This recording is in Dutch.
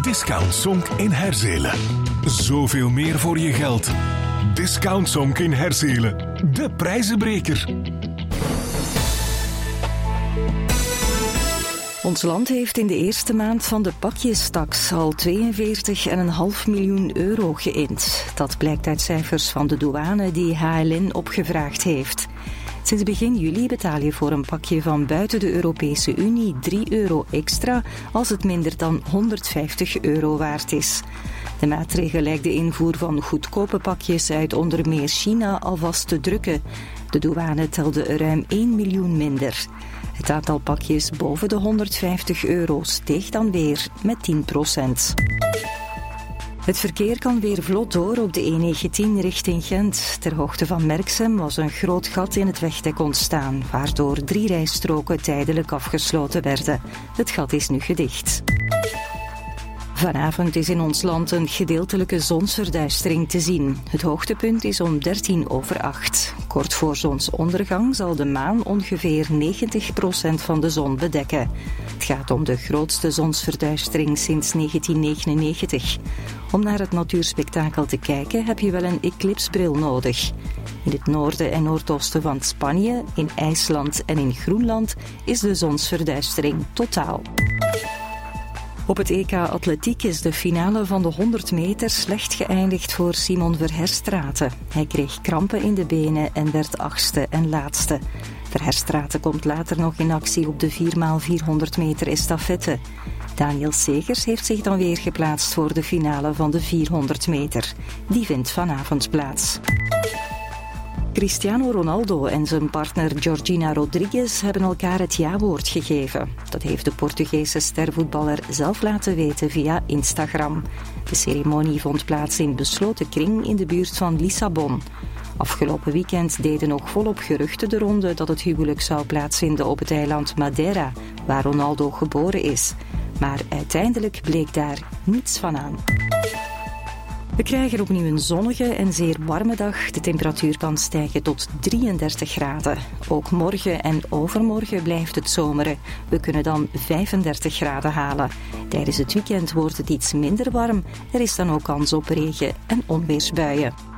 Discount Sonk in Herzelen. Zoveel meer voor je geld. Discount Sonk in Herzelen. De prijzenbreker. Ons land heeft in de eerste maand van de pakjestaks al 42,5 miljoen euro geïnd. Dat blijkt uit cijfers van de douane die HLN opgevraagd heeft. Sinds begin juli betaal je voor een pakje van buiten de Europese Unie €3 extra als het minder dan €150 waard is. De maatregel lijkt de invoer van goedkope pakjes uit onder meer China alvast te drukken. De douane telde er ruim 1 miljoen minder. Het aantal pakjes boven de €150 steeg dan weer met 10%. Het verkeer kan weer vlot door op de E19 richting Gent. Ter hoogte van Merksem was een groot gat in het wegdek ontstaan, waardoor 3 rijstroken tijdelijk afgesloten werden. Het gat is nu gedicht. Vanavond is in ons land een gedeeltelijke zonsverduistering te zien. Het hoogtepunt is om 7:45. Kort voor zonsondergang zal de maan ongeveer 90% van de zon bedekken. Het gaat om de grootste zonsverduistering sinds 1999. Om naar het natuurspektakel te kijken heb je wel een eclipsbril nodig. In het noorden en noordoosten van Spanje, in IJsland en in Groenland is de zonsverduistering totaal. Op het EK Atletiek is de finale van de 100 meter slecht geëindigd voor Simon Verherstraeten. Hij kreeg krampen in de benen en werd 8e en laatste. Verherstraeten komt later nog in actie op de 4x400 meter estafette. Daniel Segers heeft zich dan weer geplaatst voor de finale van de 400 meter. Die vindt vanavond plaats. Cristiano Ronaldo en zijn partner Georgina Rodriguez hebben elkaar het ja-woord gegeven. Dat heeft de Portugese stervoetballer zelf laten weten via Instagram. De ceremonie vond plaats in besloten kring in de buurt van Lissabon. Afgelopen weekend deden nog volop geruchten de ronde dat het huwelijk zou plaatsvinden op het eiland Madeira, waar Ronaldo geboren is. Maar uiteindelijk bleek daar niets van aan. We krijgen opnieuw een zonnige en zeer warme dag. De temperatuur kan stijgen tot 33 graden. Ook morgen en overmorgen blijft het zomeren. We kunnen dan 35 graden halen. Tijdens het weekend wordt het iets minder warm. Er is dan ook kans op regen- en onweersbuien.